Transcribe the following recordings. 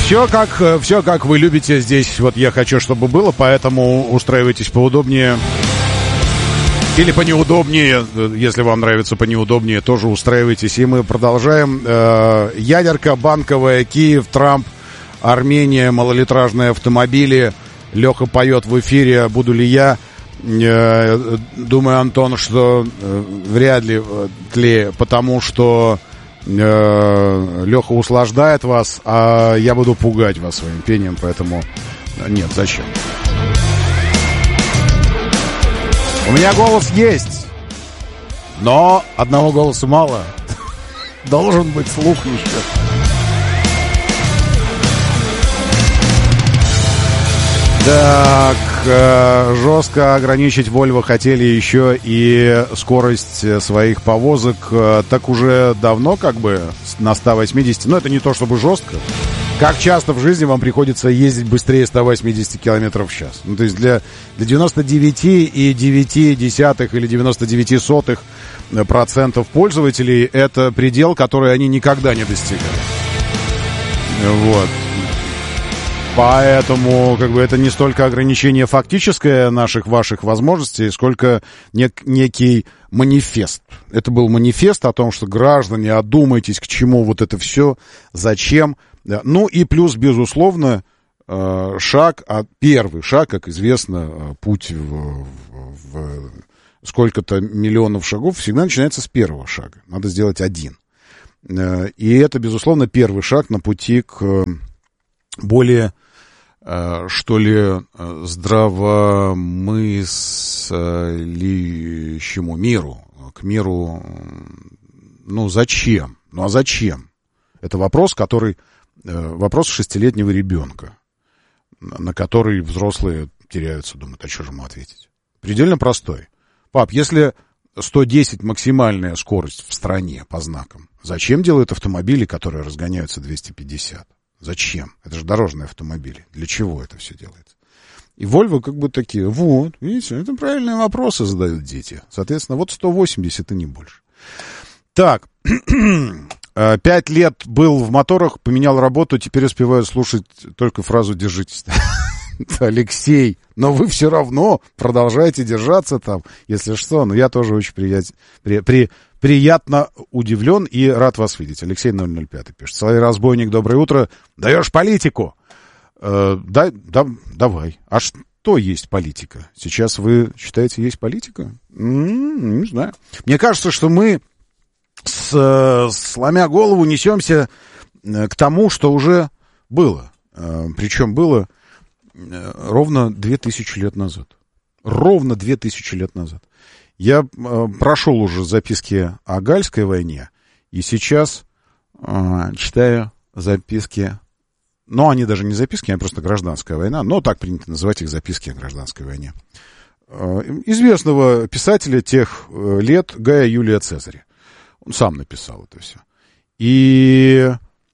Все как вы любите здесь. Вот я хочу, чтобы было, поэтому устраивайтесь поудобнее. Или понеудобнее, если вам нравится понеудобнее, тоже устраивайтесь. И мы продолжаем. Ядерка, банковая, Киев, Трамп, Армения, малолитражные автомобили. Леха поет в эфире, буду ли я. Думаю, Антон, что вряд ли, потому что Леха услаждает вас, а я буду пугать вас своим пением, поэтому нет, зачем? У меня голос есть, но одного голоса мало. Должен быть слух еще. Так, жестко ограничить Volvo хотели еще и скорость своих повозок. Так уже давно как бы на 180. Но это не то чтобы жестко. Как часто в жизни вам приходится ездить быстрее 180 км в час? Ну, то есть для 99,9 или 99% пользователей это предел, который они никогда не достигали. Вот. Поэтому как бы это не столько ограничение фактическое ваших возможностей, сколько некий манифест. Это был манифест о том, что граждане, одумайтесь, к чему вот это все, зачем. Ну и плюс, безусловно, первый шаг, как известно, путь в сколько-то миллионов шагов всегда начинается с первого шага. Надо сделать один. И это, безусловно, первый шаг на пути к более, что ли, здравомыслящему миру. К миру, ну, зачем? Ну, а зачем? Это вопрос, вопрос 6-летнего ребенка, на который взрослые теряются, думают, а что же ему ответить? Предельно простой. Пап, если 110 максимальная скорость в стране по знакам, зачем делают автомобили, которые разгоняются 250? Зачем? Это же дорожные автомобили. Для чего это все делается? И Volvo как бы такие, вот, видите, это правильные вопросы задают дети. Соответственно, вот 180 и не больше. Так, 5 лет был в моторах, поменял работу, теперь успеваю слушать только фразу «держитесь». Алексей, но вы все равно продолжаете держаться там, если что. Но я тоже очень приятно удивлен и рад вас видеть. Алексей 005 пишет. Соловей разбойник, доброе утро. Даешь политику? Давай. А что есть политика? Сейчас вы считаете, есть политика? Не знаю. Мне кажется, что мы, сломя голову, несемся к тому, что уже было. Причем было ровно 2000 лет назад. Ровно 2000 лет назад. Я прошел уже записки о Гальской войне, и сейчас читаю записки, но они даже не записки, а просто гражданская война, но так принято называть их записки о гражданской войне. Известного писателя тех лет Гая Юлия Цезаря. Он сам написал это все. И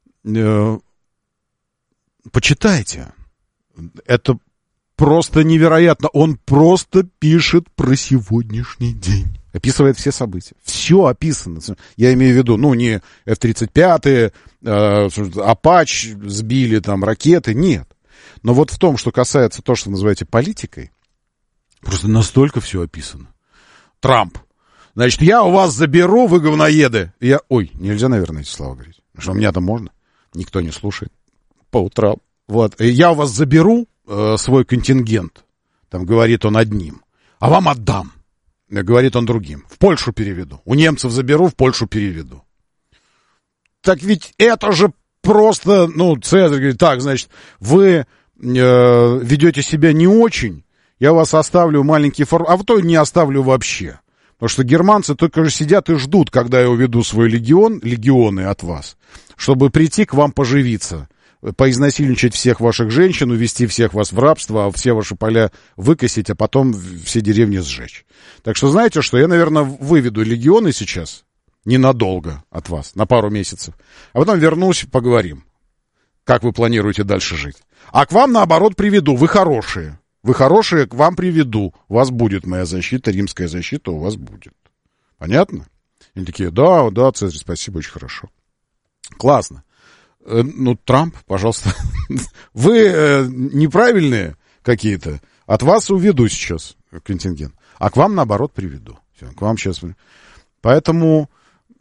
почитайте. Это просто невероятно. Он просто пишет про сегодняшний день. Описывает все события. Все описано. Я имею в виду, ну, не F-35, Апач сбили, там, ракеты. Нет. Но вот в том, что касается того, что вы называете политикой, просто настолько все описано. Трамп. Значит, я у вас заберу, вы говноеды. Ой, нельзя, наверное, эти слова говорить. Потому что у меня-то можно. Никто не слушает. По утрам. Вот. Я у вас заберу свой контингент. Там говорит он одним. А вам отдам. Говорит он другим. В Польшу переведу. У немцев заберу, в Польшу переведу. Так ведь это же просто... Ну, Цезарь говорит, так, значит, вы ведете себя не очень. Я вас оставлю маленький а в то не оставлю вообще. Потому что германцы только же сидят и ждут, когда я уведу свой легионы от вас, чтобы прийти к вам поживиться. Поизнасильничать всех ваших женщин, увести всех вас в рабство, а все ваши поля выкосить, а потом все деревни сжечь. Так что знаете что, я, наверное, выведу легионы сейчас ненадолго от вас, на пару месяцев, а потом вернусь, поговорим, как вы планируете дальше жить. А к вам, наоборот, приведу, вы хорошие, к вам приведу, у вас будет моя защита, римская защита у вас будет. Понятно? Они такие, да, Цезарь, спасибо, очень хорошо. Классно. Ну, Трамп, пожалуйста. Вы неправильные какие-то. От вас уведу сейчас контингент. А к вам, наоборот, приведу. Все, к вам сейчас... Поэтому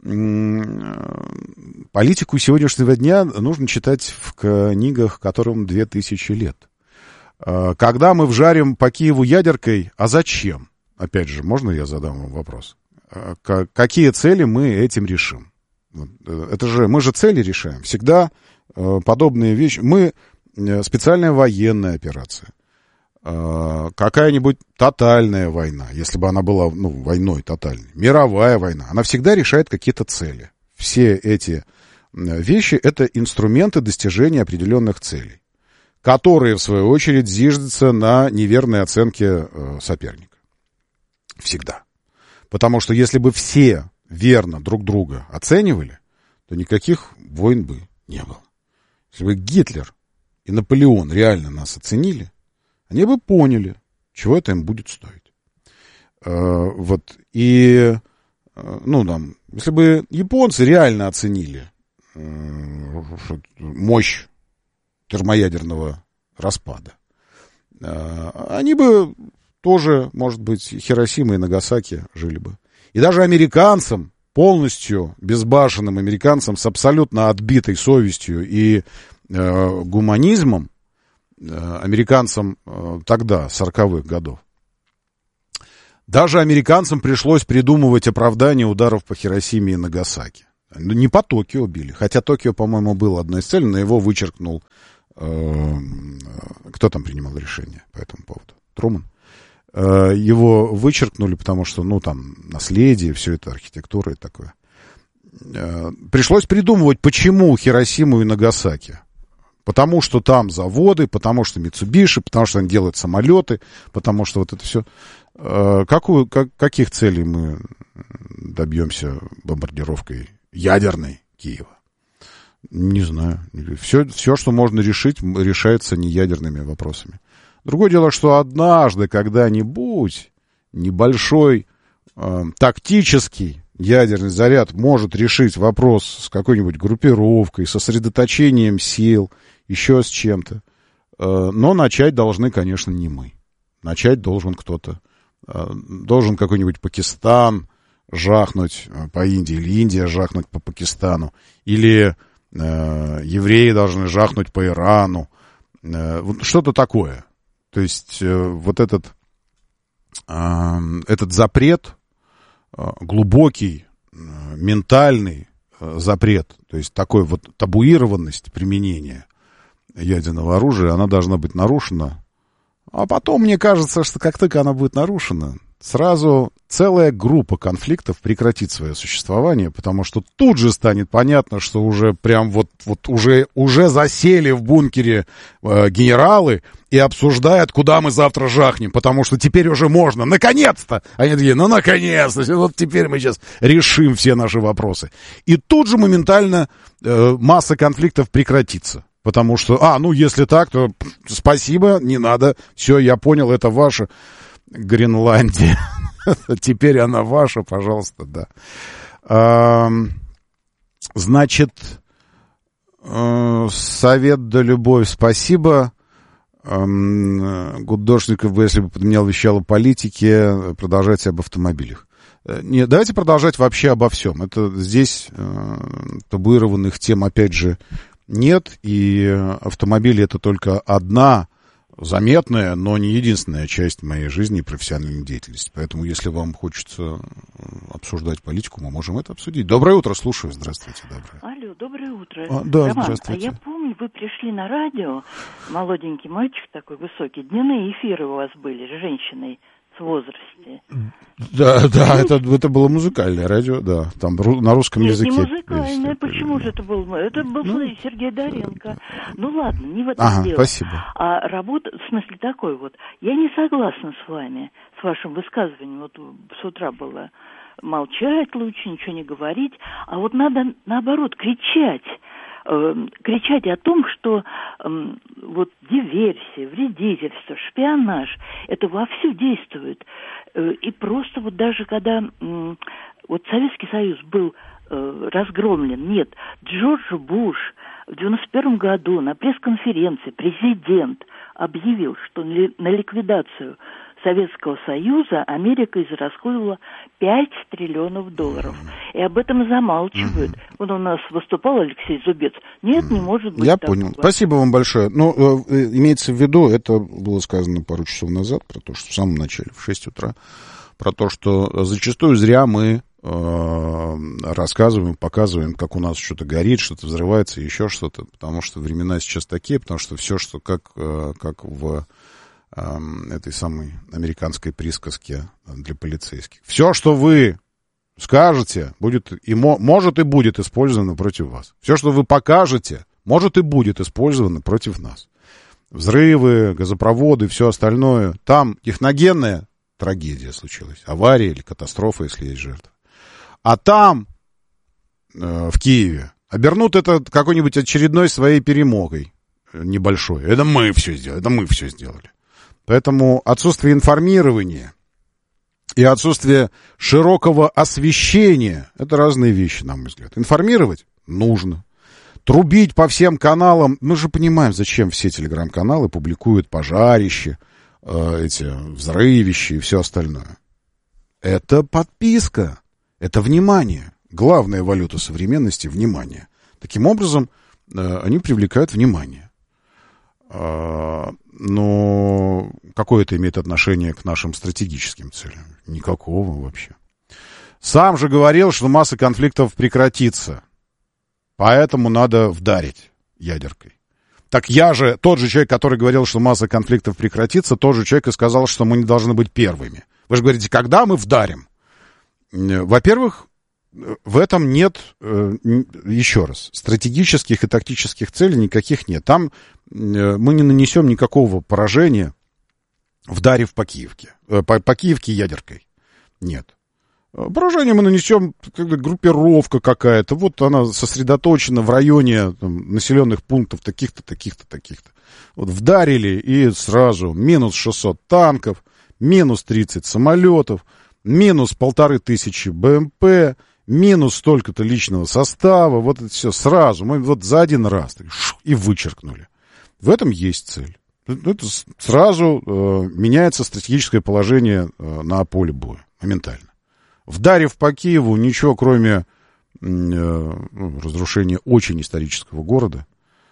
политику сегодняшнего дня нужно читать в книгах, которым 2000 лет. Когда мы вжарим по Киеву ядеркой, а зачем? Опять же, можно я задам вам вопрос? Какие цели мы этим решим? Это же, мы же цели решаем. Всегда подобные вещи. Мы специальная военная операция. Какая-нибудь тотальная война, если бы она была войной тотальной, мировая война, она всегда решает какие-то цели. Все эти вещи — это инструменты достижения определенных целей, которые, в свою очередь, зиждятся на неверной оценке соперника. Всегда. Потому что если бы все верно друг друга оценивали, то никаких войн бы не было. Если бы Гитлер и Наполеон реально нас оценили, они бы поняли, чего это им будет стоить. Вот. И, если бы японцы реально оценили мощь термоядерного распада, они бы тоже, может быть, Хиросима и Нагасаки жили бы. И даже американцам, полностью безбашенным американцам с абсолютно отбитой совестью и гуманизмом, американцам тогда, 40-х годов, даже американцам пришлось придумывать оправдание ударов по Хиросиме и Нагасаки. Не по Токио били, хотя Токио, по-моему, был одной из целей, но его вычеркнул... кто там принимал решение по этому поводу? Труман. Его вычеркнули, потому что, там наследие, все это, архитектура и такое. Пришлось придумывать, почему Хиросиму и Нагасаки. Потому что там заводы, потому что Mitsubishi, потому что они делают самолеты, потому что вот это все. Каких целей мы добьемся бомбардировкой ядерной Киева? Не знаю. Все, что можно решить, решается не ядерными вопросами. Другое дело, что однажды, когда-нибудь, небольшой тактический ядерный заряд может решить вопрос с какой-нибудь группировкой, сосредоточением сил, еще с чем-то. Но начать должны, конечно, не мы. Начать должен кто-то. Должен какой-нибудь Пакистан жахнуть по Индии, или Индия жахнуть по Пакистану, или евреи должны жахнуть по Ирану. Что-то такое. То есть вот этот запрет, глубокий, ментальный запрет, то есть такой вот табуированность применения ядерного оружия, она должна быть нарушена. А потом, мне кажется, что как только она будет нарушена, сразу целая группа конфликтов прекратит свое существование, потому что тут же станет понятно, что уже прям уже засели в бункере генералы и обсуждают, куда мы завтра жахнем, потому что теперь уже можно, наконец-то! Они такие, наконец-то, вот теперь мы сейчас решим все наши вопросы. И тут же моментально масса конфликтов прекратится. Потому что, если так, то спасибо, не надо, все, я понял, это ваша Гренландия. Теперь она ваша, пожалуйста, да. Значит, совет да любовь, спасибо. Гудошников бы, если бы подменял вещало политики, продолжайте об автомобилях. Нет, давайте продолжать вообще обо всем. Это здесь табуированных тем, опять же, нет, и автомобили — это только одна заметная, но не единственная часть моей жизни и профессиональной деятельности. Поэтому, если вам хочется обсуждать политику, мы можем это обсудить. Доброе утро, слушаю. Здравствуйте, доброе. Алло, доброе утро. Да, Роман, здравствуйте. А я помню, вы пришли на радио, молоденький мальчик такой высокий, дневные эфиры у вас были с женщиной в возрасте. Да, это было музыкальное радио, да, там на русском языке. Не музыкальное, почему же это был? Это был Сергей Доренко. Ну ладно, не в этом дело. Спасибо. А работа, в смысле такой вот, я не согласна с вами, с вашим высказыванием, вот с утра было молчать лучше, ничего не говорить, а вот надо наоборот кричать о том, что вот диверсия, вредительство, шпионаж, это вовсю действует. И просто вот даже когда вот Советский Союз был разгромлен, нет, Джордж Буш В 1991 году на пресс-конференции президент объявил, что на ликвидацию Советского Союза Америка израсходовала $5 триллионов. И об этом замалчивают. Вот у нас выступал Алексей Зубец. Нет, не может быть. Я понял. Спасибо вам большое. Ну, имеется в виду, это было сказано пару часов назад, про то, что в самом начале, в 6 утра, про то, что зачастую зря мы рассказываем, показываем, как у нас что-то горит, что-то взрывается, еще что-то, потому что времена сейчас такие, потому что все, что как в этой самой американской присказке для полицейских. Все, что вы скажете, будет и может и будет использовано против вас. Все, что вы покажете, может и будет использовано против нас. Взрывы, газопроводы, все остальное. Там техногенная трагедия случилась, авария или катастрофа, если есть жертва. А там, в Киеве, обернут это какой-нибудь очередной своей перемогой небольшой. Это мы все сделали. Поэтому отсутствие информирования и отсутствие широкого освещения — это разные вещи, на мой взгляд. Информировать нужно. Трубить по всем каналам. Мы же понимаем, зачем все телеграм-каналы публикуют пожарища, эти взрывища и все остальное. Это подписка. Это внимание. Главная валюта современности — внимание. Таким образом, они привлекают внимание. Но какое это имеет отношение к нашим стратегическим целям? Никакого вообще. Сам же говорил, что масса конфликтов прекратится. Поэтому надо вдарить ядеркой. Так я же, тот же человек, который говорил, что масса конфликтов прекратится, тот же человек и сказал, что мы не должны быть первыми. Вы же говорите, когда мы вдарим? Во-первых, в этом нет, еще раз, стратегических и тактических целей никаких нет. Там мы не нанесем никакого поражения, вдарив по Киевке. По Киевке ядеркой. Нет. Поражение мы нанесем, группировка какая-то. Вот она сосредоточена в районе населенных пунктов таких-то, таких-то, таких-то. Вот вдарили и сразу минус 600 танков, минус 30 самолетов, минус 1500 БМП, минус столько-то личного состава. Вот это все сразу. Мы вот за один раз и вычеркнули. В этом есть цель. Это сразу меняется стратегическое положение на поле боя. Моментально. Вдарив по Киеву, ничего кроме разрушения очень исторического города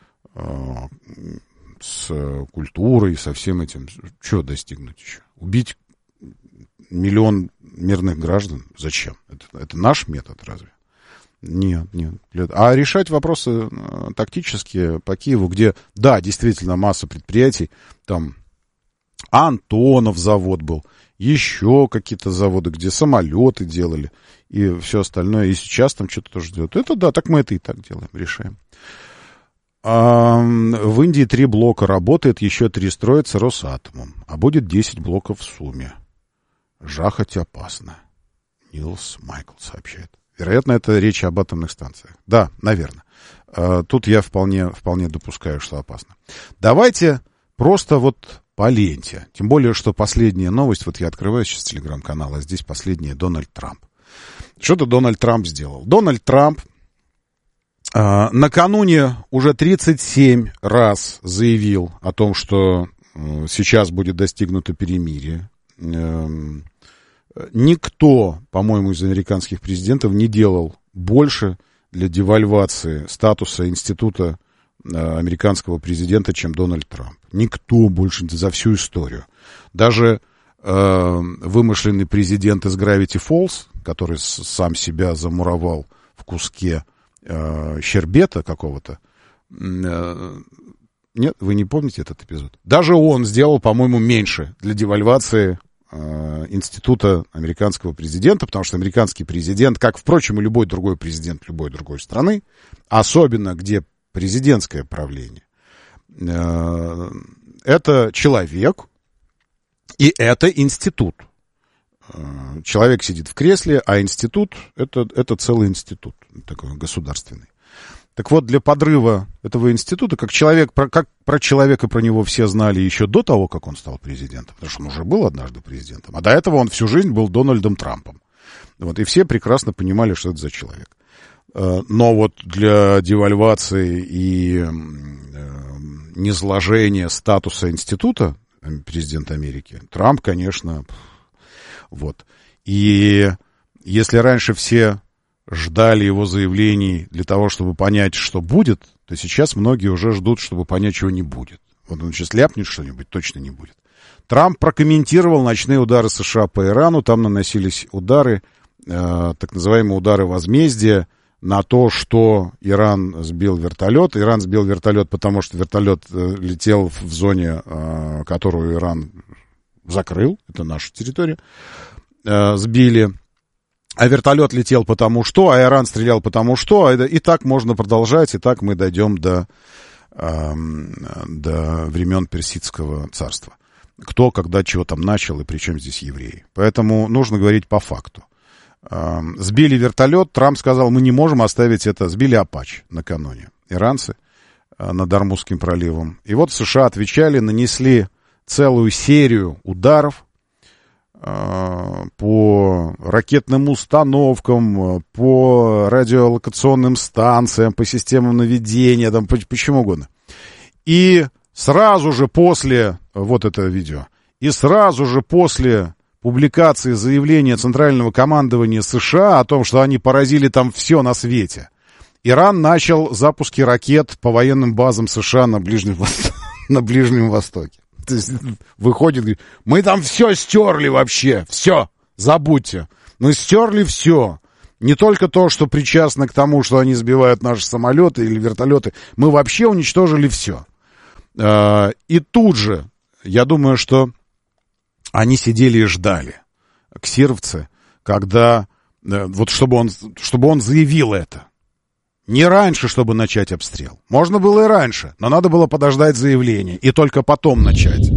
с культурой, со всем этим, что достигнуть еще? Убить 1 миллион мирных граждан? Зачем? Это наш метод разве? Нет. А решать вопросы тактические по Киеву, где, да, действительно масса предприятий, там Антонов завод был, еще какие-то заводы, где самолеты делали и все остальное, и сейчас там что-то тоже делают. Это да, так мы это и так делаем, решаем. В Индии 3 блока работает, еще 3 строятся Росатомом, а будет 10 блоков в сумме. Жахать опасно. Нилс Майкл сообщает. Вероятно, это речь об атомных станциях. Да, наверное. Тут я вполне допускаю, что опасно. Давайте просто вот по ленте. Тем более, что последняя новость, вот я открываю сейчас телеграм-канал, а здесь последняя — Дональд Трамп. Что-то Дональд Трамп сделал. Дональд Трамп накануне уже 37 раз заявил о том, что сейчас будет достигнуто перемирие. Никто, по-моему, из американских президентов не делал больше для девальвации статуса института американского президента, чем Дональд Трамп. Никто больше за всю историю. Даже вымышленный президент из Gravity Falls, который сам себя замуровал в куске щербета какого-то. Нет, вы не помните этот эпизод? Даже он сделал, по-моему, меньше для девальвации института американского президента, потому что американский президент, как, впрочем, и любой другой президент любой другой страны, особенно где президентское правление, это человек и это институт. Человек сидит в кресле, а институт — это целый институт, такой государственный. Так вот, для подрыва этого института, как про человека, про него все знали еще до того, как он стал президентом, потому что он уже был однажды президентом, а до этого он всю жизнь был Дональдом Трампом. Вот, и все прекрасно понимали, что это за человек. Но вот для девальвации и низложения статуса института президента Америки Трамп, конечно, вот. И если раньше все ждали его заявлений для того, чтобы понять, что будет, то сейчас многие уже ждут, чтобы понять, чего не будет. Вот он сейчас ляпнет что-нибудь, точно не будет. Трамп прокомментировал ночные удары США по Ирану. Там наносились удары, так называемые удары возмездия, на то, что Иран сбил вертолет. Иран сбил вертолет, потому что вертолет летел в зоне, которую Иран закрыл. Это наша территория. Сбили. А вертолет летел потому что, а Иран стрелял потому что. И так можно продолжать, и так мы дойдем до времен Персидского царства. Кто, когда, чего там начал, и при чем здесь евреи. Поэтому нужно говорить по факту. Сбили вертолет, Трамп сказал, мы не можем оставить это. Сбили Апач накануне. Иранцы над Ормузским проливом. И вот США отвечали, нанесли целую серию ударов по ракетным установкам, по радиолокационным станциям, по системам наведения, там, по чему угодно. И сразу же после, вот это видео, и сразу же после публикации заявления Центрального командования США о том, что они поразили там все на свете, Иран начал запуски ракет по военным базам США на Ближнем Востоке. То есть выходит, говорит, мы там все стерли вообще, все, забудьте. Мы стерли все. Не только то, что причастно к тому, что они сбивают наши самолеты или вертолеты, мы вообще уничтожили все. И тут же, я думаю, что они сидели и ждали, ксировцы, когда, вот чтобы он заявил это. Не раньше, чтобы начать обстрел. Можно было и раньше, но надо было подождать заявление и только потом начать.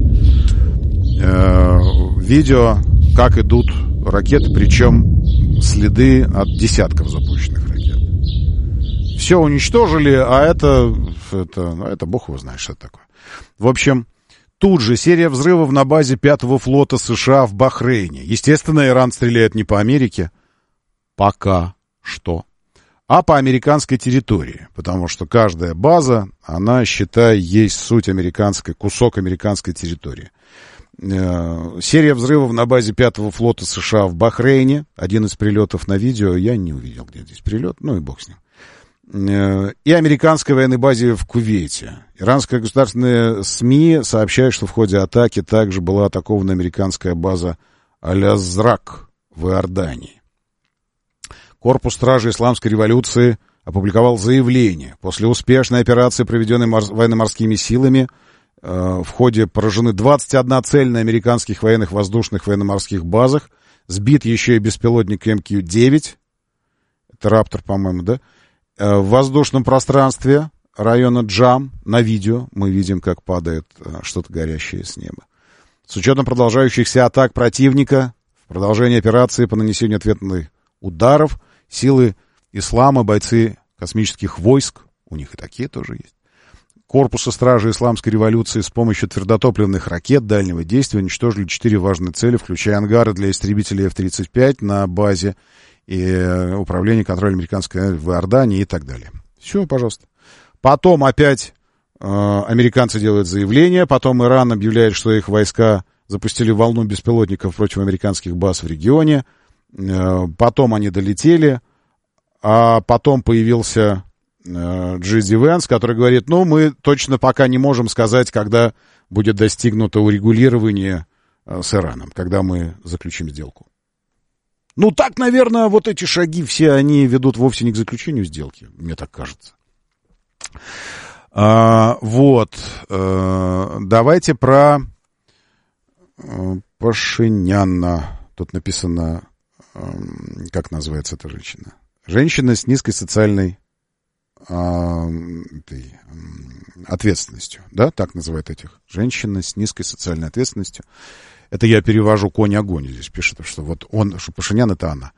Видео, как идут ракеты, причем следы от десятков запущенных ракет. Все уничтожили, а это бог его знает, что это такое. В общем, тут же серия взрывов на базе 5-го флота США в Бахрейне. Естественно, Иран стреляет не по Америке, пока что, а по американской территории. Потому что каждая база, она, считай, есть суть американской, кусок американской территории. Серия взрывов на базе 5-го флота США в Бахрейне. Один из прилетов на видео. Я не увидел, где здесь прилет, ну и бог с ним. И американской военной базе в Кувейте. Иранская государственная СМИ сообщает, что в ходе атаки также была атакована американская база Аль-Азрак в Иордании. Корпус стражи Исламской революции опубликовал заявление. После успешной операции, проведенной военно-морскими силами, в ходе поражены 21 цель на американских военных воздушных военно-морских базах. Сбит еще и беспилотник МК-9. Это Раптор, по-моему, да? В воздушном пространстве района Джам на видео мы видим, как падает что-то горящее с неба. С учетом продолжающихся атак противника, в продолжении операции по нанесению ответных ударов, силы ислама, бойцы космических войск, у них и такие тоже есть, корпуса стражи Исламской революции с помощью твердотопливных ракет дальнего действия уничтожили 4 важные цели, включая ангары для истребителей F-35 на базе и управление контролем американской в Иордании и так далее. Все, пожалуйста. Потом опять американцы делают заявление, потом Иран объявляет, что их войска запустили волну беспилотников против американских баз в регионе, потом они долетели, а потом появился Джи Ди Венс, который говорит, ну, мы точно пока не можем сказать, когда будет достигнуто урегулирование с Ираном, когда мы заключим сделку. Ну, так, наверное, вот эти шаги все, они ведут вовсе не к заключению сделки, мне так кажется. Давайте про Пашиняна. Тут написано, как называется эта женщина. Женщина с низкой социальной ответственностью, да, так называют этих. Женщина с низкой социальной ответственностью. Это я перевожу конь-огонь, здесь пишет, что вот он, что Пашинян — это она.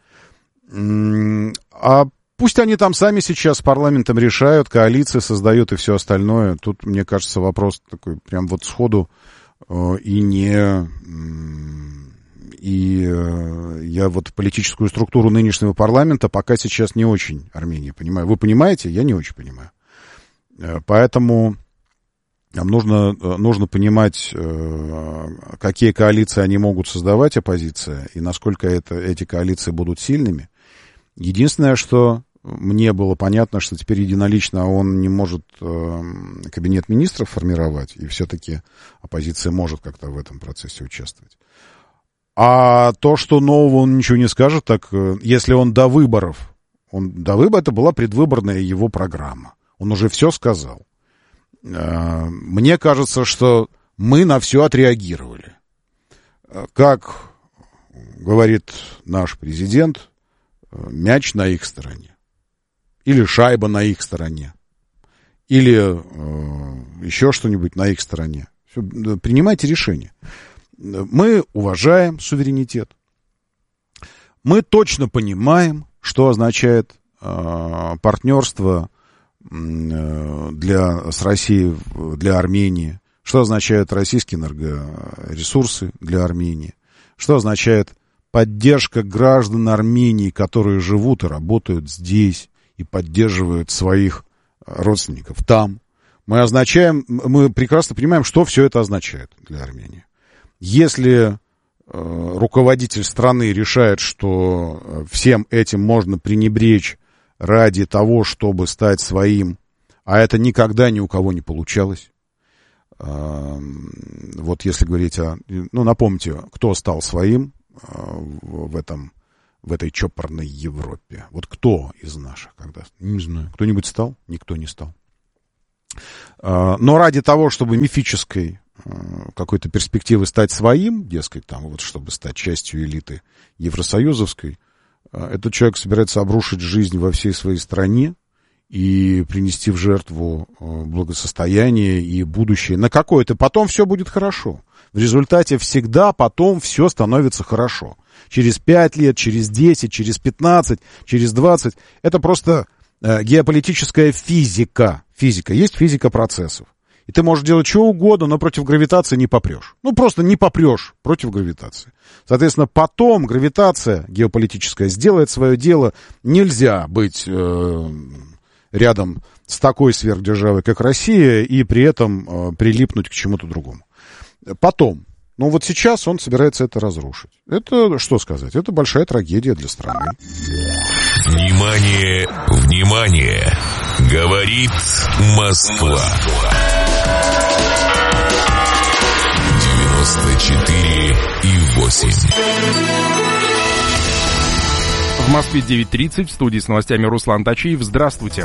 А пусть они там сами сейчас с парламентом решают, коалиции создают и все остальное. Тут, мне кажется, вопрос такой прям вот сходу и не И я вот политическую структуру нынешнего парламента пока сейчас не очень Армении понимаю. Вы понимаете? Я не очень понимаю. Поэтому нам нужно понимать, какие коалиции они могут создавать, оппозиция, и насколько эти коалиции будут сильными. Единственное, что мне было понятно, что теперь единолично он не может кабинет министров формировать, и все-таки оппозиция может как-то в этом процессе участвовать. А то, что нового он ничего не скажет, так если он до выборов, это была предвыборная его программа, он уже все сказал. Мне кажется, что мы на все отреагировали. Как говорит наш президент, мяч на их стороне. Или шайба на их стороне. Или еще что-нибудь на их стороне. Все, принимайте решение. Мы уважаем суверенитет. Мы точно понимаем, что означает партнерство с Россией для Армении, что означают российские энергоресурсы для Армении, что означает поддержка граждан Армении, которые живут и работают здесь и поддерживают своих родственников там. Мы прекрасно понимаем, что все это означает для Армении. Если руководитель страны решает, что всем этим можно пренебречь ради того, чтобы стать своим, а это никогда ни у кого не получалось. Вот если говорить напомните, кто стал своим в этой чопорной Европе. Вот кто из наших когда? Не знаю. Кто-нибудь стал? Никто не стал. Но ради того, чтобы мифической какой-то перспективы стать своим, дескать, чтобы стать частью элиты евросоюзовской, этот человек собирается обрушить жизнь во всей своей стране и принести в жертву благосостояние и будущее на какое-то. Потом все будет хорошо. В результате всегда потом все становится хорошо. Через 5 лет, через 10, через 15, через 20. Это просто геополитическая физика. Есть физика процессов. И ты можешь делать что угодно, но против гравитации не попрешь. Просто не попрешь против гравитации. Соответственно, потом гравитация геополитическая сделает свое дело. Нельзя быть рядом с такой сверхдержавой, как Россия, и при этом прилипнуть к чему-то другому. Потом. Вот сейчас он собирается это разрушить. Это, что сказать, это большая трагедия для страны. Внимание, внимание! Говорит Москва. 94,8. В Москве 9:30, в студии с новостями Руслан Тачиев. Здравствуйте.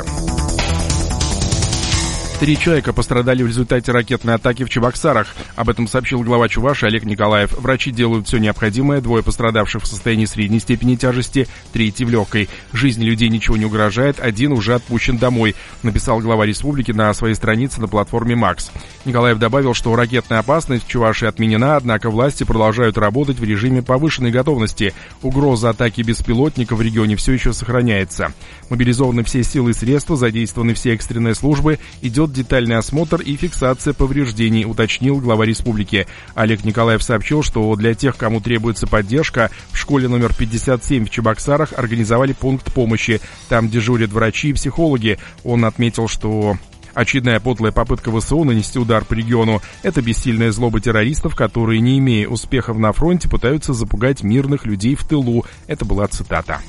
3 человека пострадали в результате ракетной атаки в Чебоксарах. Об этом сообщил глава Чувашии Олег Николаев. Врачи делают все необходимое. 2 пострадавших в состоянии средней степени тяжести, 3 в легкой. Жизни людей ничего не угрожает, 1 уже отпущен домой, написал глава республики на своей странице на платформе МАКС. Николаев добавил, что ракетная опасность в Чувашии отменена, однако власти продолжают работать в режиме повышенной готовности. Угроза атаки беспилотников в регионе все еще сохраняется. Мобилизованы все силы и средства, задействованы все экстренные службы, идет детальный осмотр и фиксация повреждений, уточнил глава республики. Олег Николаев сообщил, что для тех, кому требуется поддержка, в школе номер 57 в Чебоксарах организовали пункт помощи. Там дежурят врачи и психологи. Он отметил, что очередная подлая попытка ВСУ нанести удар по региону – это бессильная злоба террористов, которые, не имея успехов на фронте, пытаются запугать мирных людей в тылу. Это была цитата.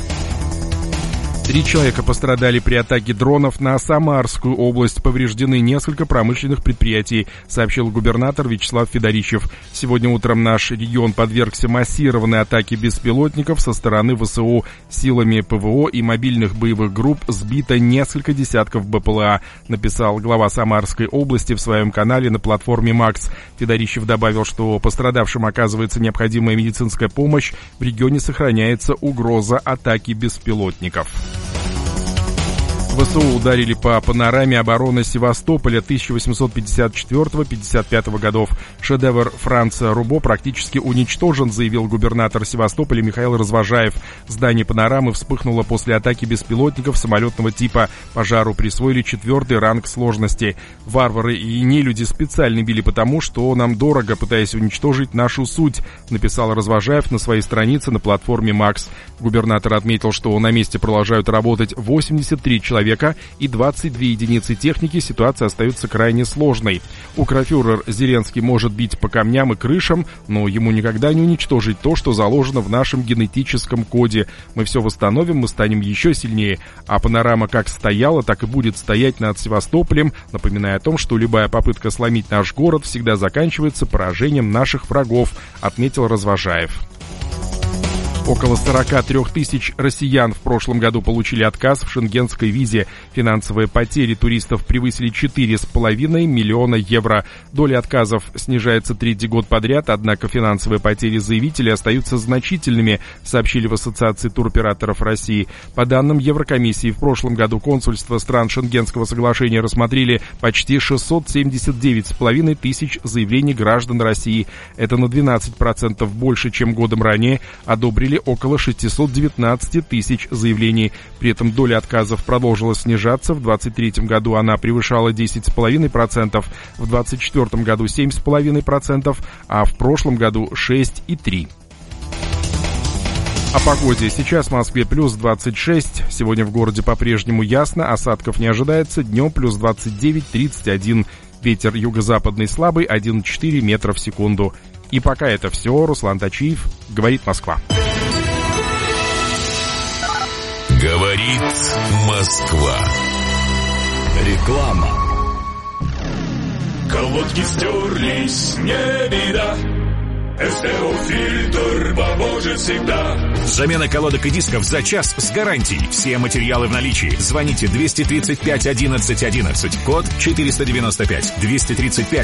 3 человека пострадали при атаке дронов на Самарскую область. Повреждены несколько промышленных предприятий, сообщил губернатор Вячеслав Федорищев. Сегодня утром наш регион подвергся массированной атаке беспилотников со стороны ВСУ. Силами ПВО и мобильных боевых групп сбито несколько десятков БПЛА, написал глава Самарской области в своем канале на платформе МАКС. Федорищев добавил, что пострадавшим оказывается необходимая медицинская помощь. В регионе сохраняется угроза атаки беспилотников. ВСУ ударили по панораме обороны Севастополя 1854-55 годов. Шедевр Франца Рубо практически уничтожен, заявил губернатор Севастополя Михаил Развожаев. Здание панорамы вспыхнуло после атаки беспилотников самолетного типа. Пожару присвоили 4-й ранг сложности. Варвары и нелюди специально били потому, что нам дорого, пытаясь уничтожить нашу суть, написал Развожаев на своей странице на платформе Макс. Губернатор отметил, что на месте продолжают работать 83 человека и 22 единицы техники. Ситуация остается крайне сложной. Укрфюрер Зеленский может бить по камням и крышам, но ему никогда не уничтожить то, что заложено в нашем генетическом коде. Мы все восстановим, мы станем еще сильнее. А панорама как стояла, так и будет стоять над Севастополем, напоминая о том, что любая попытка сломить наш город всегда заканчивается поражением наших врагов, отметил Развожаев. Около 43 тысяч россиян в прошлом году получили отказ в шенгенской визе. Финансовые потери туристов превысили 4,5 миллиона евро. Доля отказов снижается третий год подряд, однако финансовые потери заявителей остаются значительными, сообщили в Ассоциации туроператоров России. По данным Еврокомиссии, в прошлом году консульства стран Шенгенского соглашения рассмотрели почти 679,5 тысяч заявлений граждан России. Это на 12% больше, чем годом ранее. Одобрили около 619 тысяч заявлений. При этом доля отказов продолжила снижаться. В 2023 году она превышала 10,5%, в 2024 году 7,5%, а в прошлом году 6,3%. О погоде. Сейчас в Москве плюс 26. Сегодня в городе по-прежнему ясно. Осадков не ожидается. Днем плюс 29-31. Ветер юго-западный слабый 1,4 метра в секунду. И пока это все. Руслан Тачиев. Говорит Москва. Говорит Москва. Реклама. Колодки стерлись, не беда. СТО-фильтр поможет всегда. Замена колодок и дисков за час с гарантией. Все материалы в наличии. Звоните 235 11 11, код 495. 235